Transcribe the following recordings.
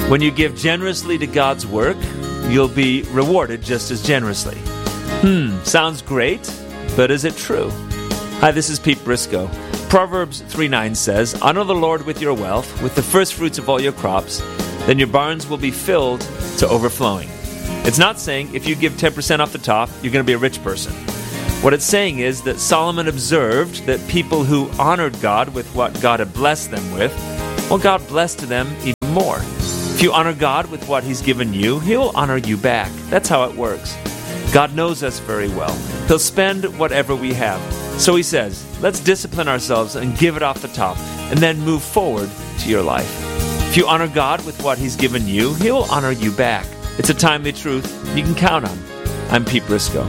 When you give generously to God's work, you'll be rewarded just as generously. Sounds great, but is it true? Hi, this is Pete Briscoe. Proverbs 3:9 says, "Honor the Lord with your wealth, with the first fruits of all your crops, then your barns will be filled to overflowing." It's not saying if you give 10% off the top, you're going to be a rich person. What it's saying is that Solomon observed that people who honored God with what God had blessed them with, well, God blessed them even more. If you honor God with what He's given you, He will honor you back. That's how it works. God knows us very well. He'll spend whatever we have. So He says, let's discipline ourselves and give it off the top, and then move forward to your life. If you honor God with what He's given you, He will honor you back. It's a timely truth you can count on. I'm Pete Briscoe.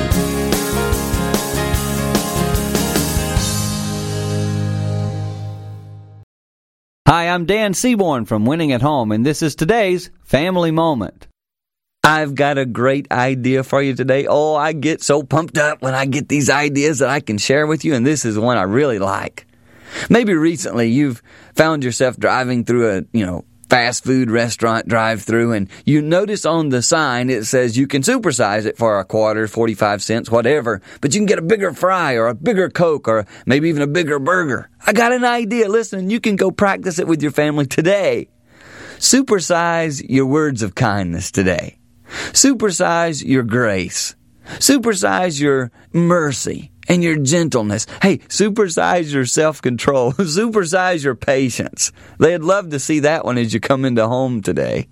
Hi, I'm Dan Seaborn from Winning at Home, and this is today's Family Moment. I've got a great idea for you today. Oh, I get so pumped up when I get these ideas that I can share with you, and this is one I really like. Maybe recently you've found yourself driving through a, fast food restaurant drive-thru, and you notice on the sign it says you can supersize it for a quarter, 45 cents, whatever, but you can get a bigger fry or a bigger Coke or maybe even a bigger burger. I got an idea. Listen, you can go practice it with your family today. Supersize your words of kindness today. Supersize your grace. Supersize your mercy and your gentleness. Hey, supersize your self-control. Supersize your patience. They'd love to see that one as you come into home today.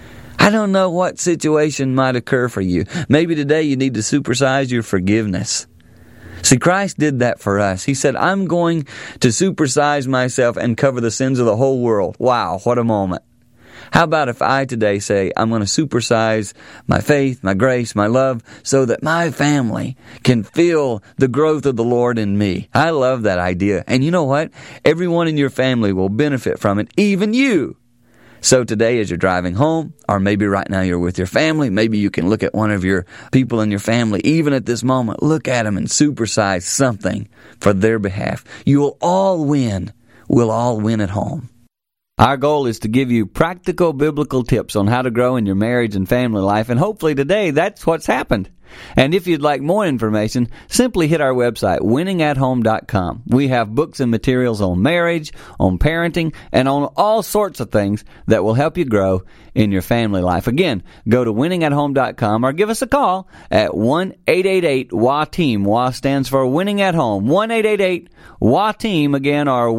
I don't know what situation might occur for you. Maybe today you need to supersize your forgiveness. See, Christ did that for us. He said, I'm going to supersize myself and cover the sins of the whole world. Wow, what a moment. How about if I today say, I'm going to supersize my faith, my grace, my love, so that my family can feel the growth of the Lord in me? I love that idea. And you know what? Everyone in your family will benefit from it, even you. So today as you're driving home, or maybe right now you're with your family, maybe you can look at one of your people in your family, even at this moment, look at them and supersize something for their behalf. You will all win. We'll all win at home. Our goal is to give you practical biblical tips on how to grow in your marriage and family life, and hopefully today that's what's happened. And if you'd like more information, simply hit our website, winningathome.com. We have books and materials on marriage, on parenting, and on all sorts of things that will help you grow in your family life. Again, go to winningathome.com or give us a call at 1-888-WA-TEAM. WA stands for Winning at Home. 1-888-WA-TEAM, again, or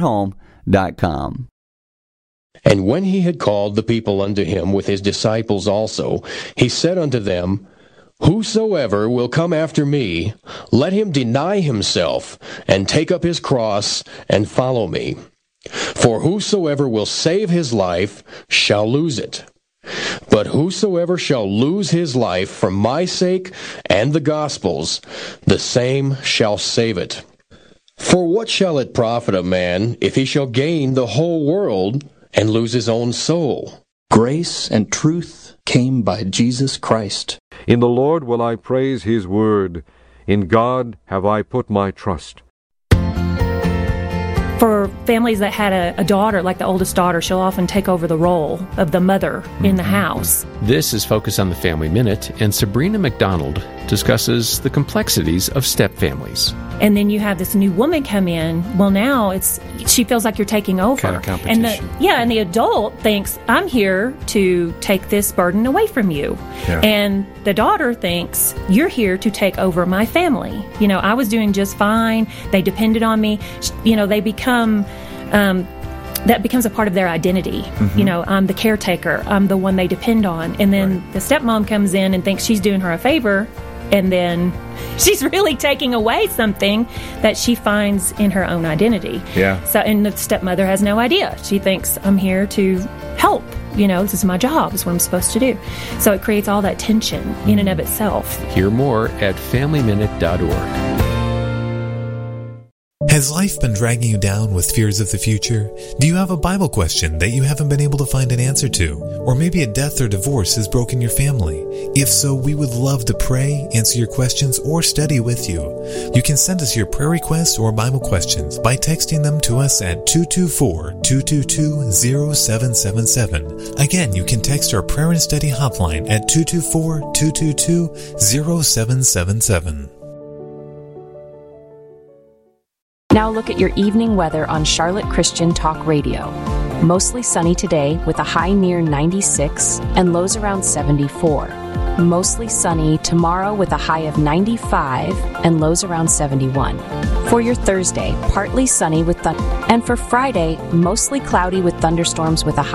winningathome.com. And when he had called the people unto him with his disciples also, he said unto them, Whosoever will come after me, let him deny himself, and take up his cross, and follow me. For whosoever will save his life shall lose it. But whosoever shall lose his life for my sake and the gospel's, the same shall save it. For what shall it profit a man if he shall gain the whole world and lose his own soul? Grace and truth came by Jesus Christ. In the Lord will I praise His word. In God have I put my trust. For families that had a daughter, like the oldest daughter, she'll often take over the role of the mother in the house. This is Focus on the Family Minute, and Sabrina McDonald discusses the complexities of step-families. And then you have this new woman come in. Well, now she feels like you're taking over. Kind of competition. And the adult thinks, I'm here to take this burden away from you. Yeah. And the daughter thinks, you're here to take over my family. I was doing just fine. They depended on me. They become... that becomes a part of their identity. Mm-hmm. I'm the caretaker. I'm the one they depend on. And then the stepmom comes in and thinks she's doing her a favor, and then she's really taking away something that she finds in her own identity. Yeah. So, and the stepmother has no idea. She thinks, I'm here to help. This is my job. This is what I'm supposed to do. So it creates all that tension in and of itself. Hear more at FamilyMinute.org. Has life been dragging you down with fears of the future? Do you have a Bible question that you haven't been able to find an answer to? Or maybe a death or divorce has broken your family? If so, we would love to pray, answer your questions, or study with you. You can send us your prayer requests or Bible questions by texting them to us at 224-222-0777. Again, you can text our prayer and study hotline at 224-222-0777. Now look at your evening weather on Charlotte Christian Talk Radio. Mostly sunny today with a high near 96 and lows around 74. Mostly sunny tomorrow with a high of 95 and lows around 71. For your Thursday, partly sunny with and for Friday, mostly cloudy with thunderstorms with a high